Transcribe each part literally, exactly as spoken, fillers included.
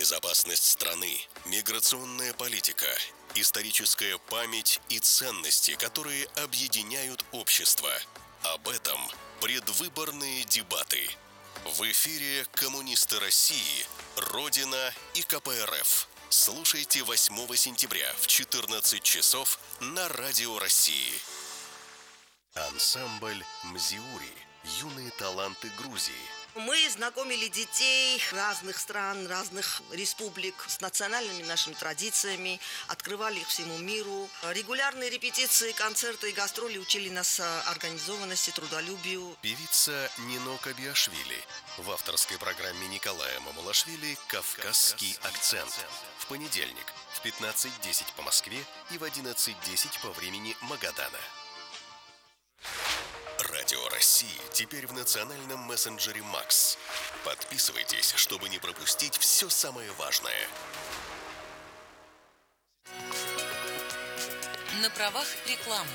Безопасность страны, миграционная политика, историческая память и ценности, которые объединяют общество. Об этом предвыборные дебаты. В эфире «Коммунисты России», «Родина» и ка пэ эр эф. Слушайте восьмого сентября в четырнадцать часов на Радио России. Ансамбль «Мзиури» – юные таланты Грузии. Мы знакомили детей разных стран, разных республик с национальными нашими традициями, открывали их всему миру. Регулярные репетиции, концерты и гастроли учили нас организованности, трудолюбию. Певица Нино Кабиашвили в авторской программе Николая Мамулашвили «Кавказский акцент». В понедельник в пятнадцать десять по Москве и в одиннадцать десять по времени Магадана. Радио России теперь в национальном мессенджере Макс. Подписывайтесь, чтобы не пропустить все самое важное. На правах рекламы.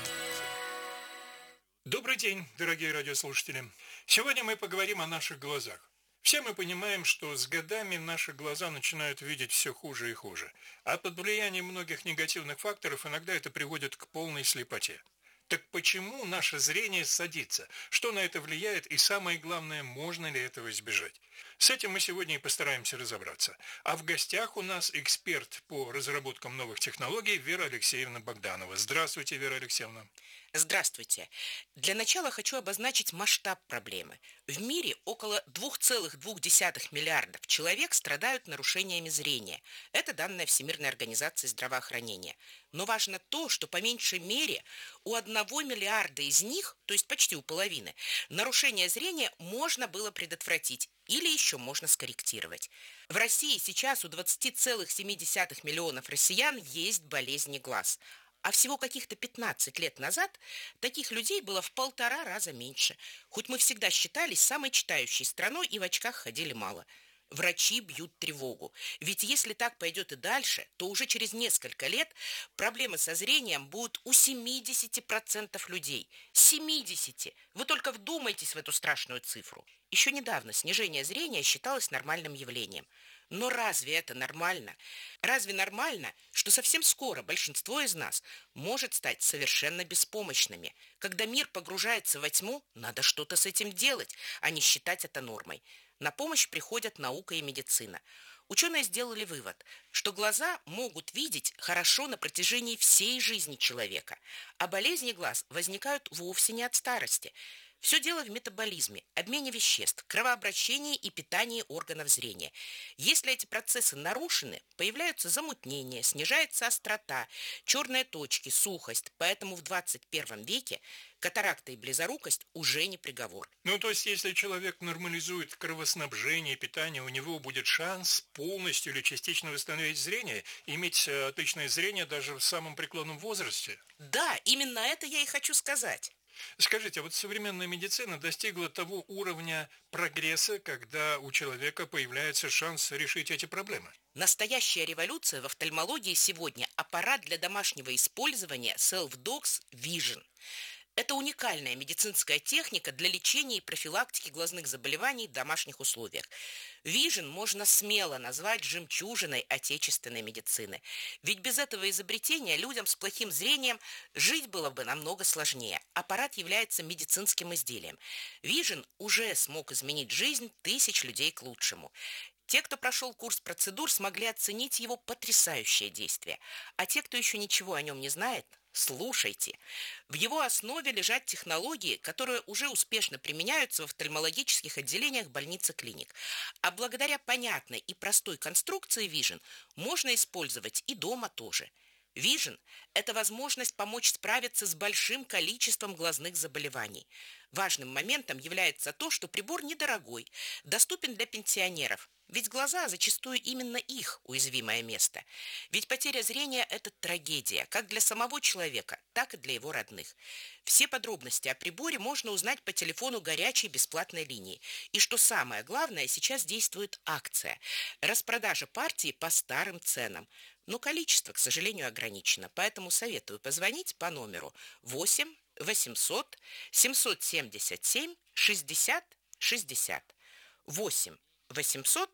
Добрый день, дорогие радиослушатели. Сегодня мы поговорим о наших глазах. Все мы понимаем, что с годами наши глаза начинают видеть все хуже и хуже. А под влиянием многих негативных факторов иногда это приводит к полной слепоте. Так почему наше зрение садится? Что на это влияет? И самое главное, можно ли этого избежать? С этим мы сегодня и постараемся разобраться. А в гостях у нас эксперт по разработкам новых технологий Вера Алексеевна Богданова. Здравствуйте, Вера Алексеевна. Здравствуйте. Для начала хочу обозначить масштаб проблемы. В мире около два целых две десятых миллиардов человек страдают нарушениями зрения. Это данные Всемирной организации здравоохранения. Но важно то, что по меньшей мере у одного миллиарда из них, то есть почти у половины, нарушение зрения можно было предотвратить или еще можно скорректировать. В России сейчас у двадцать целых семь десятых миллионов россиян есть болезни глаз. А всего каких-то пятнадцать лет назад таких людей было в полтора раза меньше. Хоть мы всегда считались самой читающей страной и в очках ходили мало. Врачи бьют тревогу. Ведь если так пойдет и дальше, то уже через несколько лет проблемы со зрением будут у семьдесят процентов людей. семьдесят процентов! Вы только вдумайтесь в эту страшную цифру. Еще недавно снижение зрения считалось нормальным явлением. Но разве это нормально? Разве нормально, что совсем скоро большинство из нас может стать совершенно беспомощными? Когда мир погружается во тьму, надо что-то с этим делать, а не считать это нормой. На помощь приходят наука и медицина. Ученые сделали вывод, что глаза могут видеть хорошо на протяжении всей жизни человека, а болезни глаз возникают вовсе не от старости. Все дело в метаболизме, обмене веществ, кровообращении и питании органов зрения. Если эти процессы нарушены, появляются замутнения, снижается острота, черные точки, сухость. Поэтому в двадцать первом веке катаракта и близорукость уже не приговор. Ну, то есть, если человек нормализует кровоснабжение, питание, у него будет шанс полностью или частично восстановить зрение, иметь отличное зрение даже в самом преклонном возрасте? Да, именно это я и хочу сказать. Скажите, вот современная медицина достигла того уровня прогресса, когда у человека появляется шанс решить эти проблемы? Настоящая революция в офтальмологии сегодня – аппарат для домашнего использования Self-Dogs Vision. Это уникальная медицинская техника для лечения и профилактики глазных заболеваний в домашних условиях. Vision можно смело назвать жемчужиной отечественной медицины. Ведь без этого изобретения людям с плохим зрением жить было бы намного сложнее. Аппарат является медицинским изделием. Vision уже смог изменить жизнь тысяч людей к лучшему. Те, кто прошел курс процедур, смогли оценить его потрясающее действие. А те, кто еще ничего о нем не знает, слушайте. В его основе лежат технологии, которые уже успешно применяются в офтальмологических отделениях больниц и клиник. А благодаря понятной и простой конструкции Vision можно использовать и дома тоже. Vision – это возможность помочь справиться с большим количеством глазных заболеваний. Важным моментом является то, что прибор недорогой, доступен для пенсионеров. Ведь глаза зачастую именно их уязвимое место. Ведь потеря зрения – это трагедия, как для самого человека, так и для его родных. Все подробности о приборе можно узнать по телефону горячей бесплатной линии. И что самое главное, сейчас действует акция. Распродажа партии по старым ценам. Но количество, к сожалению, ограничено, поэтому советую позвонить по номеру восемь восемьсот семьсот семьдесят семь шестьдесят шестьдесят. восемь восемьсот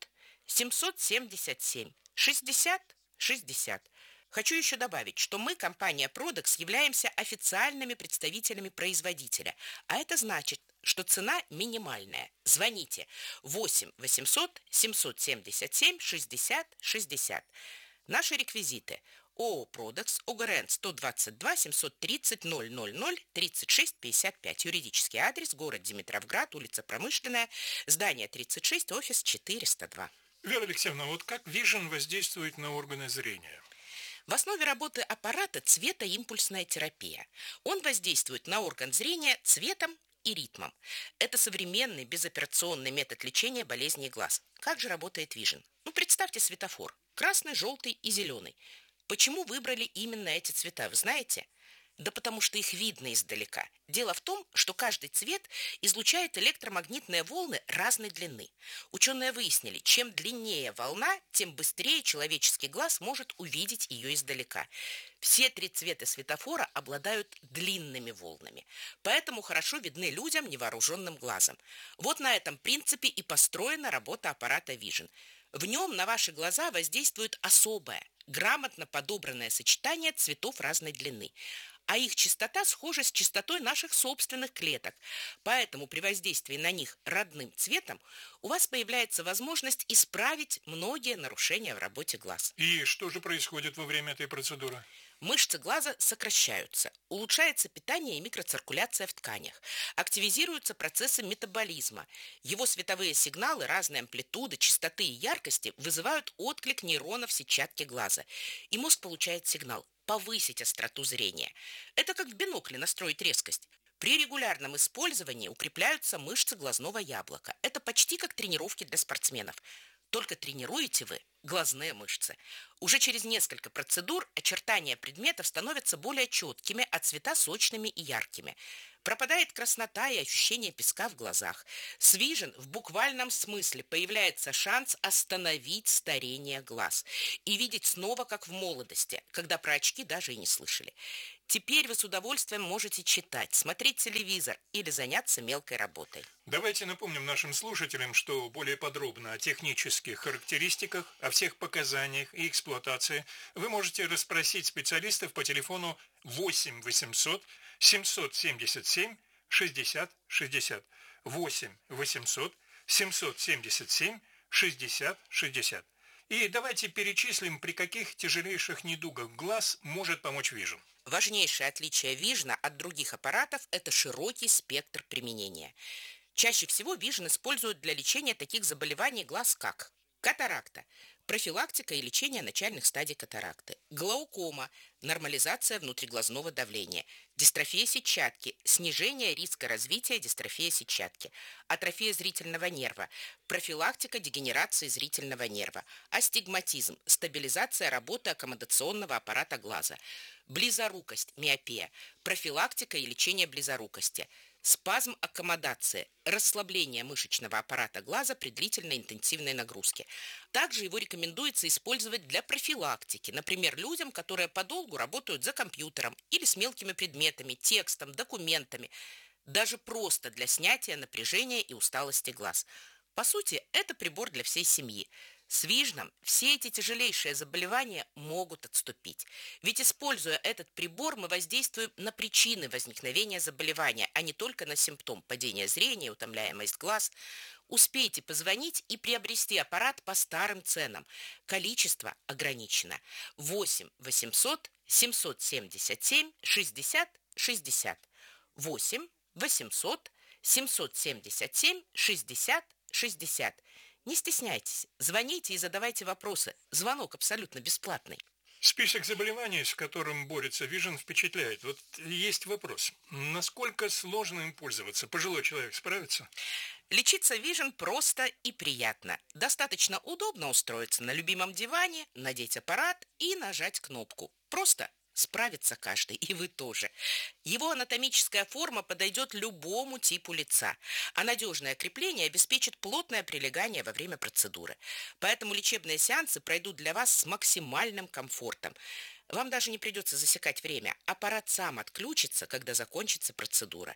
семьсот семьдесят семь шестьдесят шестьдесят. Хочу еще добавить, что мы, компания Продекс, являемся официальными представителями производителя, а это значит, что цена минимальная. Звоните восемь восемьсот семьсот семьдесят семь шестьдесят шестьдесят. Наши реквизиты: ООО «Продекс», ОГРН сто двадцать два семьсот тридцать ноль ноль ноль тридцать шесть пятьдесят пять. Юридический адрес: город Димитровград, улица Промышленная, здание тридцать шесть, офис четыреста два. Вера Алексеевна, вот как Vision воздействует на органы зрения? В основе работы аппарата цветоимпульсная терапия. Он воздействует на орган зрения цветом и ритмом. Это современный безоперационный метод лечения болезней глаз. Как же работает Vision? Ну, представьте светофор: красный, желтый и зеленый. Почему выбрали именно эти цвета, вы знаете? Да потому что их видно издалека. Дело в том, что каждый цвет излучает электромагнитные волны разной длины. Ученые выяснили, чем длиннее волна, тем быстрее человеческий глаз может увидеть ее издалека. Все три цвета светофора обладают длинными волнами, поэтому хорошо видны людям невооруженным глазом. Вот на этом принципе и построена работа аппарата Vision. В нем на ваши глаза воздействует особое, грамотно подобранное сочетание цветов разной длины, а их частота схожа с частотой наших собственных клеток. Поэтому при воздействии на них родным цветом у вас появляется возможность исправить многие нарушения в работе глаз. И что же происходит во время этой процедуры? Мышцы глаза сокращаются, улучшается питание и микроциркуляция в тканях, активизируются процессы метаболизма. Его световые сигналы разной амплитуды, частоты и яркости вызывают отклик нейронов сетчатки глаза, и мозг получает сигнал повысить остроту зрения. Это как в бинокле настроить резкость. При регулярном использовании укрепляются мышцы глазного яблока. Это почти как тренировки для спортсменов. Только тренируете вы глазные мышцы. Уже через несколько процедур очертания предметов становятся более четкими, а цвета сочными и яркими. Пропадает краснота и ощущение песка в глазах. С Vision в буквальном смысле появляется шанс остановить старение глаз и видеть снова, как в молодости, когда про очки даже и не слышали. Теперь вы с удовольствием можете читать, смотреть телевизор или заняться мелкой работой. Давайте напомним нашим слушателям, что более подробно о технических характеристиках, о всех показаниях и эксплуатации вы можете расспросить специалистов по телефону восемь восемьсот семьсот семьдесят семь шестьдесят шестьдесят. восемь восемьсот семьсот семьдесят семь шестьдесят шестьдесят. И давайте перечислим, при каких тяжелейших недугах глаз может помочь Vision. Важнейшее отличие Vision от других аппаратов – это широкий спектр применения. Чаще всего Vision используют для лечения таких заболеваний глаз, как катаракта, профилактика и лечение начальных стадий катаракты, глаукома, нормализация внутриглазного давления, дистрофия сетчатки, снижение риска развития дистрофии сетчатки, атрофия зрительного нерва, профилактика дегенерации зрительного нерва, астигматизм, стабилизация работы аккомодационного аппарата глаза, близорукость, миопия, профилактика и лечение близорукости, спазм аккомодации, расслабление мышечного аппарата глаза при длительной интенсивной нагрузке. Также его рекомендуется использовать для профилактики, например, людям, которые подолгу работают за компьютером или с мелкими предметами, текстом, документами, даже просто для снятия напряжения и усталости глаз. По сути, это прибор для всей семьи. С Vision все эти тяжелейшие заболевания могут отступить. Ведь, используя этот прибор, мы воздействуем на причины возникновения заболевания, а не только на симптом падения зрения, утомляемость глаз. Успейте позвонить и приобрести аппарат по старым ценам. Количество ограничено. восемь восемьсот семьсот семьдесят семь шестьдесят шестьдесят. восемь восемьсот семьсот семьдесят семь шестьдесят шестьдесят. Не стесняйтесь, звоните и задавайте вопросы. Звонок абсолютно бесплатный. Список заболеваний, с которым борется Vision, впечатляет. Вот есть вопрос. Насколько сложно им пользоваться? Пожилой человек справится? Лечиться Vision просто и приятно. Достаточно удобно устроиться на любимом диване, надеть аппарат и нажать кнопку. Просто справится каждый, и вы тоже. Его анатомическая форма подойдет любому типу лица, а надежное крепление обеспечит плотное прилегание во время процедуры. Поэтому лечебные сеансы пройдут для вас с максимальным комфортом. Вам даже не придется засекать время. Аппарат сам отключится, когда закончится процедура.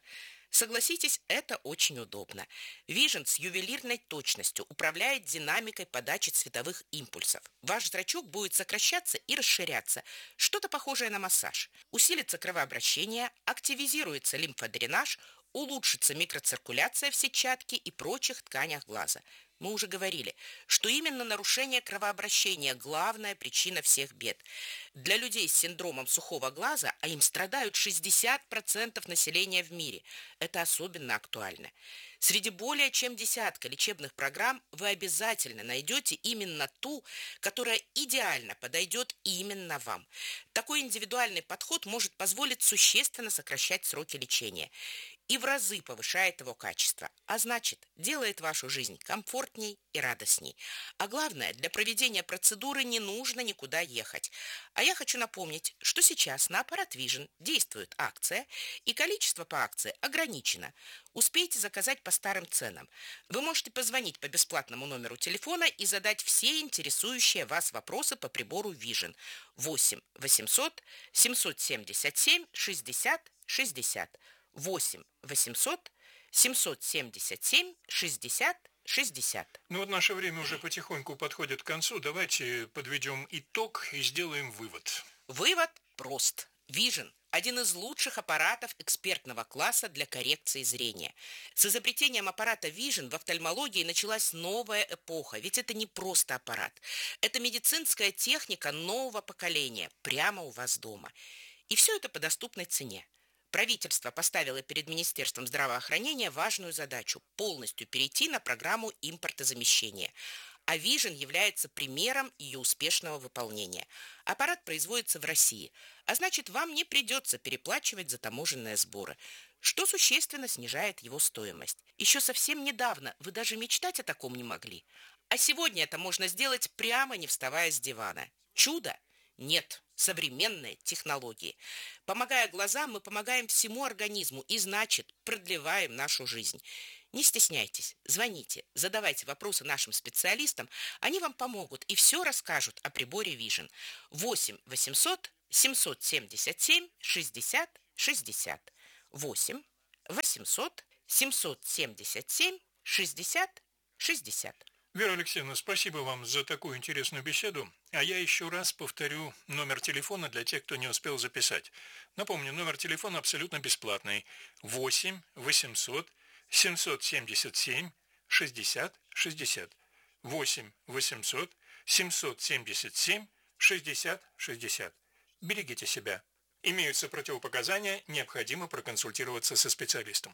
Согласитесь, это очень удобно. Vision с ювелирной точностью управляет динамикой подачи цветовых импульсов. Ваш зрачок будет сокращаться и расширяться, что-то похожее на массаж. Усилится кровообращение, активизируется лимфодренаж, улучшится микроциркуляция в сетчатке и прочих тканях глаза. Мы уже говорили, что именно нарушение кровообращения – главная причина всех бед. Для людей с синдромом сухого глаза, а им страдают шестьдесят процентов населения в мире, это особенно актуально. Среди более чем десятка лечебных программ вы обязательно найдете именно ту, которая идеально подойдет именно вам. Такой индивидуальный подход может позволить существенно сокращать сроки лечения и в разы повышает его качество, а значит, делает вашу жизнь комфортней и радостней. А главное, для проведения процедуры не нужно никуда ехать. А я хочу напомнить, что сейчас на аппарат Vision действует акция, и количество по акции ограничено. Успейте заказать по старым ценам. Вы можете позвонить по бесплатному номеру телефона и задать все интересующие вас вопросы по прибору Vision. восемь восемьсот семьсот семьдесят семь шестьдесят шестьдесят. восемь восемьсот семьсот семьдесят семь шестьдесят шестьдесят. Ну вот наше время уже потихоньку подходит к концу. Давайте подведем итог и сделаем вывод. Вывод прост. Vision – один из лучших аппаратов экспертного класса для коррекции зрения. С изобретением аппарата Vision в офтальмологии началась новая эпоха, ведь это не просто аппарат. Это медицинская техника нового поколения, прямо у вас дома. И все это по доступной цене. Правительство поставило перед Министерством здравоохранения важную задачу – полностью перейти на программу импортозамещения. А Vision является примером ее успешного выполнения. Аппарат производится в России, а значит, вам не придется переплачивать за таможенные сборы, что существенно снижает его стоимость. Еще совсем недавно вы даже мечтать о таком не могли. А сегодня это можно сделать прямо не вставая с дивана. Чудо? Нет. Современные технологии. Помогая глазам, мы помогаем всему организму и, значит, продлеваем нашу жизнь. Не стесняйтесь, звоните, задавайте вопросы нашим специалистам, они вам помогут и все расскажут о приборе Vision. восемь восемьсот семьсот семьдесят семь шестьдесят шестьдесят. восемь восемьсот семьсот семьдесят семь шестьдесят шестьдесят. Вера Алексеевна, спасибо вам за такую интересную беседу. А я еще раз повторю номер телефона для тех, кто не успел записать. Напомню, номер телефона абсолютно бесплатный. восемь восемьсот семьсот семьдесят семь шестьдесят шестьдесят. восемь восемьсот семьсот семьдесят семь шестьдесят шестьдесят. Берегите себя. Имеются противопоказания, необходимо проконсультироваться со специалистом.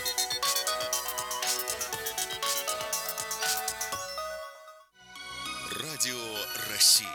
Радио России.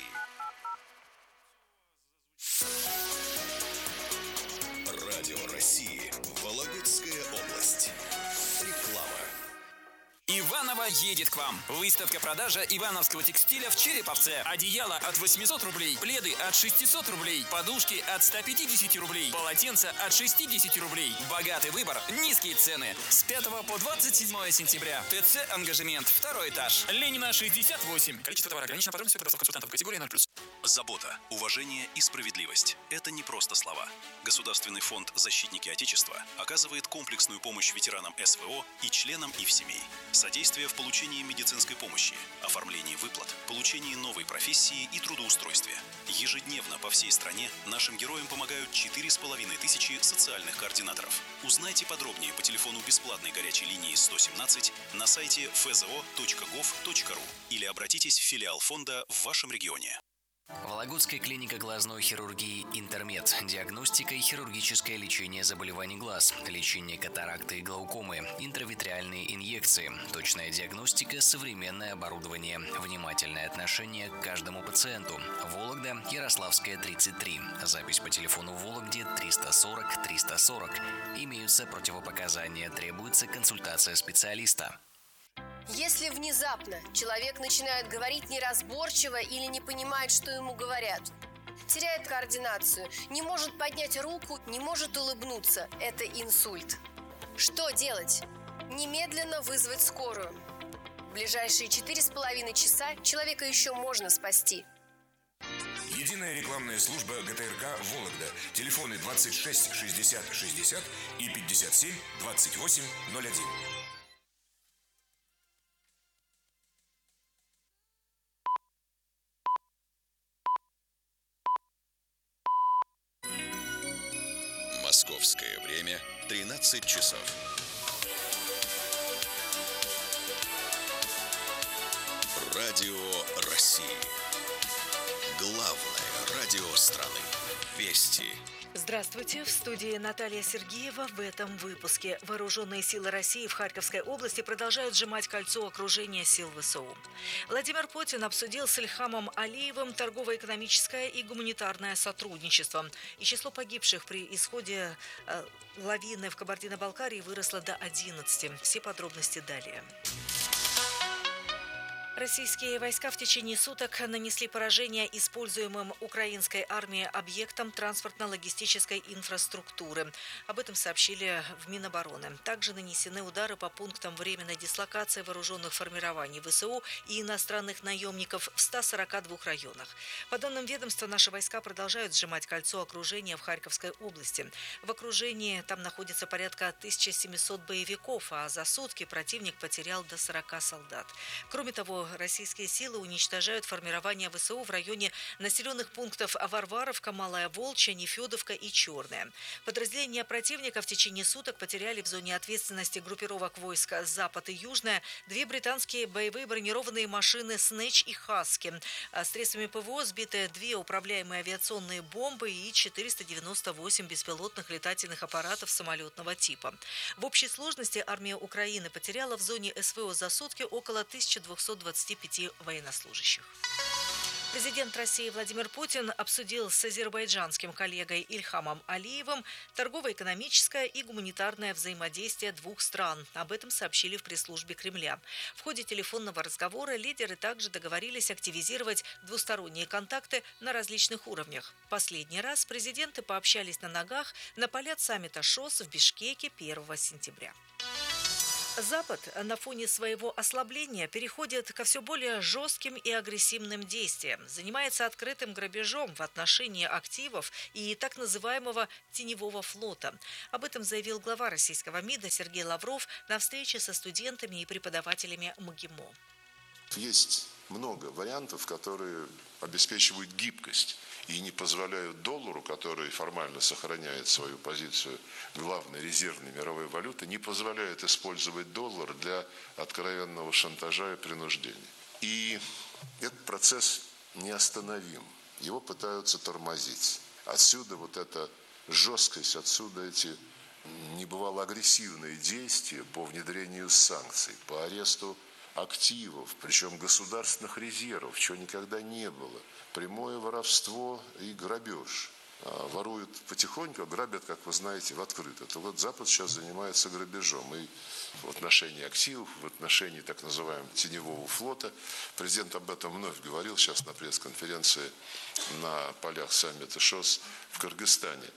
Радио России. Вологодская область. Реклама. Иваново едет к вам. Выставка-продажа ивановского текстиля в Череповце. Одеяло от восьмисот рублей, пледы от шестисот рублей, подушки от ста пятидесяти рублей, полотенца от шестидесяти рублей. Богатый выбор, низкие цены. С пятого по двадцать седьмое сентября. ТЦ «Ангажемент», второй этаж. Ленина, шестьдесят восемь. Количество товара ограничено, подробности у консультантов категории ноль плюс. Забота, уважение и справедливость – это не просто слова. Государственный фонд «Защитники Отечества» оказывает комплексную помощь ветеранам СВО и членам их семей. Содействие в получении медицинской помощи, оформлении выплат, получении новой профессии и трудоустройстве. Ежедневно по всей стране нашим героям помогают четыре с половиной тысячи социальных координаторов. Узнайте подробнее по телефону бесплатной горячей линии сто семнадцать на сайте эф зэ о точка гов точка ру или обратитесь в филиал фонда в вашем регионе. Вологодская клиника глазной хирургии «Интермед». Диагностика и хирургическое лечение заболеваний глаз, лечение катаракты и глаукомы, интравитреальные инъекции, точная диагностика, современное оборудование, внимательное отношение к каждому пациенту. Вологда, Ярославская, тридцать три. Запись по телефону в Вологде триста сорок триста сорок. Имеются противопоказания, требуется консультация специалиста. Если внезапно человек начинает говорить неразборчиво или не понимает, что ему говорят, теряет координацию, не может поднять руку, не может улыбнуться, это инсульт. Что делать? Немедленно вызвать скорую. В ближайшие четыре с половиной часа человека еще можно спасти. Единая рекламная служба ГТРК «Вологда». Телефоны двадцать шесть шестьдесят шестьдесят и пятьдесят семь двадцать восемь ноль один. Московское время тринадцать часов. Радио России. Главное радио страны. Вести. Здравствуйте. В студии Наталья Сергеева. В этом выпуске. Вооруженные силы России в Харьковской области продолжают сжимать кольцо окружения сил ВСУ. Владимир Путин обсудил с Ильхамом Алиевым торгово-экономическое и гуманитарное сотрудничество. И число погибших при исходе э, лавины в Кабардино-Балкарии выросло до одиннадцати. Все подробности далее. Российские войска в течение суток нанесли поражение используемым украинской армией объектам транспортно-логистической инфраструктуры. Об этом сообщили в Минобороны. Также нанесены удары по пунктам временной дислокации вооруженных формирований ВСУ и иностранных наемников в ста сорока двух районах. По данным ведомства, наши войска продолжают сжимать кольцо окружения в Харьковской области. В окружении там находится порядка тысячи семисот боевиков, а за сутки противник потерял до сорока солдат. Кроме того, российские силы уничтожают формирование ВСУ в районе населенных пунктов Варваровка, Малая Волчья, Нефедовка и Черная. Подразделения противника в течение суток потеряли в зоне ответственности группировок войск «Запад» и «Южная» две британские боевые бронированные машины «Снэч» и «Хаски». Средствами ПВО сбиты две управляемые авиационные бомбы и четыреста девяносто восемь беспилотных летательных аппаратов самолетного типа. В общей сложности армия Украины потеряла в зоне СВО за сутки около тысячи двухсот двадцати пяти военнослужащих. Президент России Владимир Путин обсудил с азербайджанским коллегой Ильхамом Алиевым торгово-экономическое и гуманитарное взаимодействие двух стран. Об этом сообщили в пресс-службе Кремля. В ходе телефонного разговора лидеры также договорились активизировать двусторонние контакты на различных уровнях. Последний раз президенты пообщались на ногах на полях саммита ШОС в Бишкеке первого сентября. Запад на фоне своего ослабления переходит ко все более жестким и агрессивным действиям, занимается открытым грабежом в отношении активов и так называемого теневого флота. Об этом заявил глава российского МИДа Сергей Лавров на встрече со студентами и преподавателями МГИМО. Есть много вариантов, которые обеспечивают гибкость и не позволяют доллару, который формально сохраняет свою позицию главной резервной мировой валюты, не позволяет использовать доллар для откровенного шантажа и принуждения. И этот процесс неостановим. Его пытаются тормозить. Отсюда вот эта жесткость, отсюда эти небывало агрессивные действия по внедрению санкций, по аресту активов, причем государственных резервов, чего никогда не было. Прямое воровство и грабеж. Воруют потихоньку, а грабят, как вы знаете, в открытую. Это вот Запад сейчас занимается грабежом. И в отношении активов, в отношении так называемого теневого флота. Президент об этом вновь говорил сейчас на пресс-конференции на полях саммита ШОС в Кыргызстане.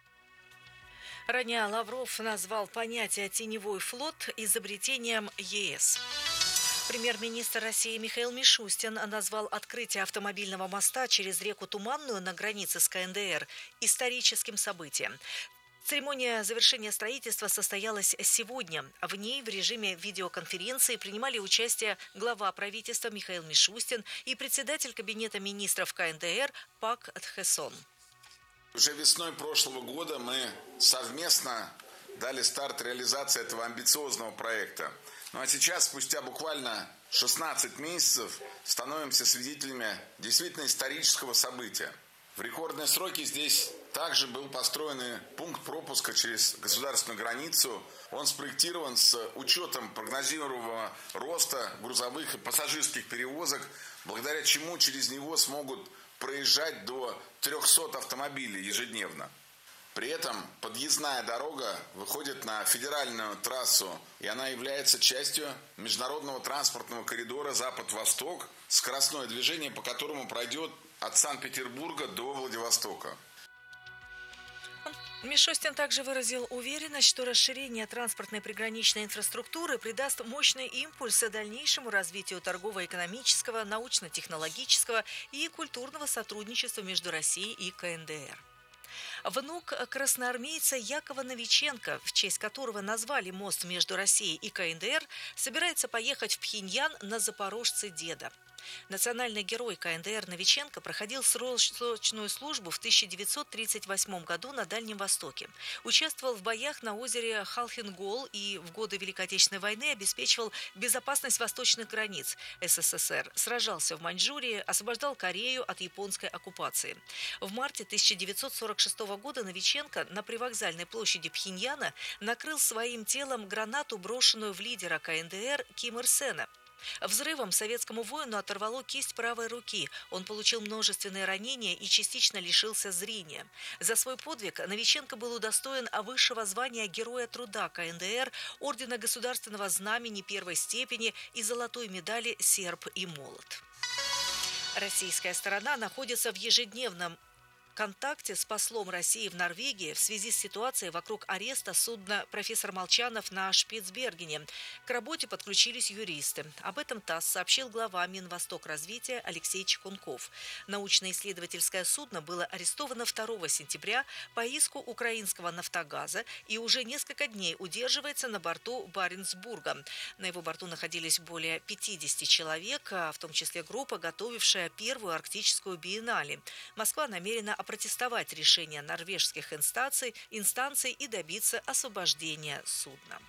Ранее Лавров назвал понятие «теневой флот» изобретением ЕС. Премьер-министр России Михаил Мишустин назвал открытие автомобильного моста через реку Туманную на границе с КНДР историческим событием. Церемония завершения строительства состоялась сегодня. В ней в режиме видеоконференции принимали участие глава правительства Михаил Мишустин и председатель Кабинета министров КНДР Пак Тхэсон. Уже весной прошлого года мы совместно дали старт реализации этого амбициозного проекта. Ну а сейчас, спустя буквально шестнадцать месяцев, становимся свидетелями действительно исторического события. В рекордные сроки здесь также был построен пункт пропуска через государственную границу. Он спроектирован с учетом прогнозируемого роста грузовых и пассажирских перевозок, благодаря чему через него смогут проезжать до трехсот автомобилей ежедневно. При этом подъездная дорога выходит на федеральную трассу, и она является частью международного транспортного коридора Запад-Восток, скоростное движение по которому пройдет от Санкт-Петербурга до Владивостока. Мишустин также выразил уверенность, что расширение транспортной приграничной инфраструктуры придаст мощный импульс дальнейшему развитию торгово-экономического, научно-технологического и культурного сотрудничества между Россией и ка эн дэ эр. Внук красноармейца Якова Новиченко, в честь которого назвали мост между Россией и ка эн дэ эр, собирается поехать в Пхеньян на запорожце деда. Национальный герой ка эн дэ эр Новиченко проходил срочную службу в тысяча девятьсот тридцать восьмом году на Дальнем Востоке. Участвовал в боях на озере Халхин-Гол и в годы Великой Отечественной войны обеспечивал безопасность восточных границ эс эс эс эр. Сражался в Маньчжурии, освобождал Корею от японской оккупации. В марте тысяча девятьсот сорок шестого года Новиченко на привокзальной площади Пхеньяна накрыл своим телом гранату, брошенную в лидера ка эн дэ эр Ким Ир Сена. Взрывом советскому воину оторвало кисть правой руки. Он получил множественные ранения и частично лишился зрения. За свой подвиг Новиченко был удостоен высшего звания Героя труда ка эн дэ эр, ордена Государственного знамени первой степени и золотой медали «Серп и молот». Российская сторона находится в ежедневном контакте с послом России в Норвегии в связи с ситуацией вокруг ареста судна «Профессор Молчанов» на Шпицбергене. К работе подключились юристы. Об этом ТАСС сообщил глава Минвостокразвития Алексей Чекунков. Научно-исследовательское судно было арестовано второго сентября по иску украинского «Нафтогаза» и уже несколько дней удерживается на борту Баренцбурга. На его борту находились более пятидесяти человек, в том числе группа, готовившая первую арктическую биеннале. Москва намерена опротестовать решение норвежских инстанций, инстанций и добиться освобождения судна.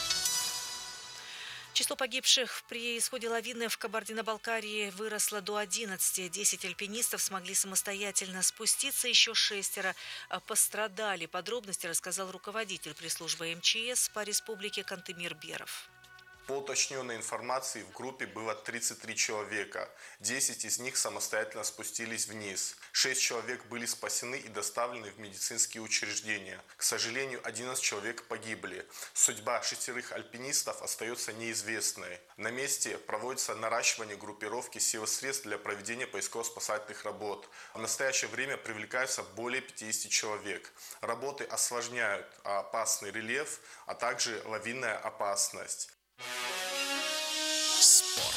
Число погибших при исходе лавины в Кабардино-Балкарии выросло до одиннадцати. Десять альпинистов смогли самостоятельно спуститься, еще шестеро пострадали. Подробности рассказал руководитель пресс-службы эм че эс по республике Кантемир Беров. По уточненной информации, в группе было тридцать три человека. десять из них самостоятельно спустились вниз. шесть человек были спасены и доставлены в медицинские учреждения. К сожалению, одиннадцать человек погибли. Судьба шестерых альпинистов остается неизвестной. На месте проводится наращивание группировки сил и средств для проведения поисково-спасательных работ. В настоящее время привлекается более пятидесяти человек. Работы осложняют опасный рельеф, а также лавинная опасность. Спорт.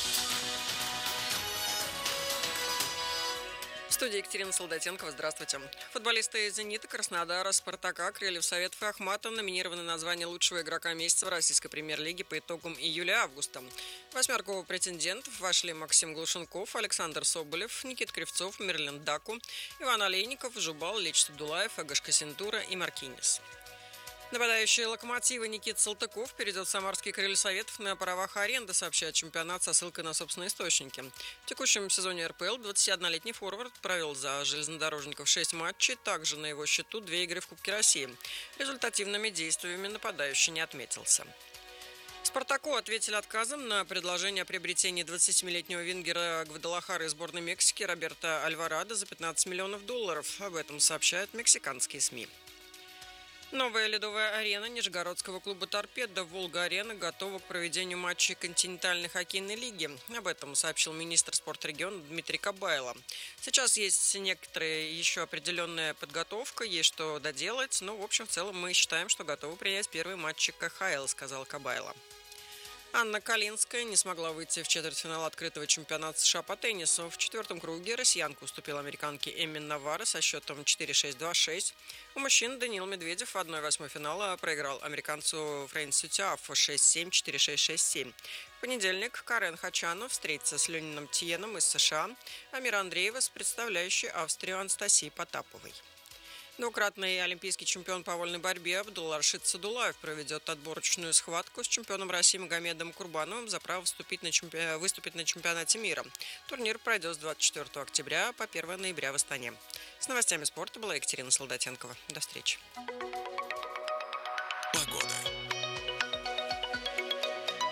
В студии Екатерина Солдатенкова. Здравствуйте. Футболисты из «Зенита», Краснодара, «Спартака», Крыльев Советов и Ахмата номинированы на звание лучшего игрока месяца в российской премьер-лиге по итогам июля-августа. В восьмерку претендентов вошли Максим Глушенков, Александр Соболев, Никита Кривцов, Мерлин Даку, Иван Олейников, Жубал, Лечит Абдулаев, Агашка Сентура и Маркинес. Нападающий «Локомотива» Никита Салтыков перейдет в самарский «Крылья Советов» на правах аренды, сообщает чемпионат со ссылкой на собственные источники. В текущем сезоне эр пэ эл двадцатиоднолетний форвард провел за железнодорожников шесть матчей, также на его счету две игры в Кубке России. Результативными действиями нападающий не отметился. «Спартаку» ответили отказом на предложение о приобретении двадцатисемилетнего вингера Гвадалахары из сборной Мексики Роберто Альварадо за пятнадцать миллионов долларов. Об этом сообщают мексиканские СМИ. Новая ледовая арена Нижегородского клуба «Торпедо» «Волга-арена» готова к проведению матчей континентальной хоккейной лиги. Об этом сообщил министр спорта региона Дмитрий Кабайло. Сейчас есть некоторая еще определенная подготовка, есть что доделать, но в общем в целом мы считаем, что готовы принять первые матчи ка ха эл, сказал Кабайло. Анна Калинская не смогла выйти в четвертьфинал открытого чемпионата США по теннису. В четвертом круге россиянка уступила американке Эмми Наварро со счетом четыре шесть два шесть. У мужчин Даниил Медведев в одной восьмой финала проиграл американцу Фрэнсису Тиаффо шесть семь четыре шесть шесть семь. В понедельник Карен Хачанов встретится с Лениным Тиеном из США, а Мира Андреева с представляющей Австрию Анастасией Потаповой. Двукратный олимпийский чемпион по вольной борьбе Абдулрашид Садулаев проведет отборочную схватку с чемпионом России Магомедом Курбановым за право выступить на, чемпи... выступить на чемпионате мира. Турнир пройдет с двадцать четвёртого октября по первого ноября в Астане. С новостями спорта была Екатерина Солдатенкова. До встречи. Погода.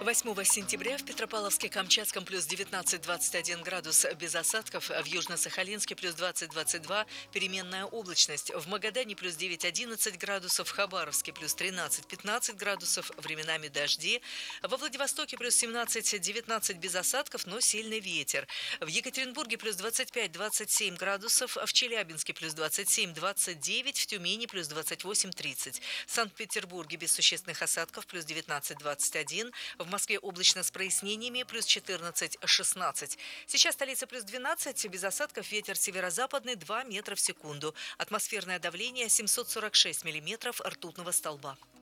восьмого сентября в Петропавловске-Камчатском плюс девятнадцать - двадцать один градус без осадков, в Южно-Сахалинске плюс двадцать - двадцать два, переменная облачность, в Магадане плюс девять - одиннадцать градусов, в Хабаровске плюс тринадцать - пятнадцать градусов, временами дожди, во Владивостоке плюс семнадцать - девятнадцать без осадков, но сильный ветер, в Екатеринбурге плюс двадцать пять - двадцать семь градусов, в Челябинске плюс двадцать семь - двадцать девять, в Тюмени плюс двадцать восемь - тридцать, в Санкт-Петербурге без существенных осадков плюс девятнадцать - двадцать один, в В Москве облачно с прояснениями, плюс четырнадцать - шестнадцать. Сейчас столица плюс двенадцать, без осадков, ветер северо-западный два метра в секунду. Атмосферное давление семьсот сорок шесть миллиметров ртутного столба.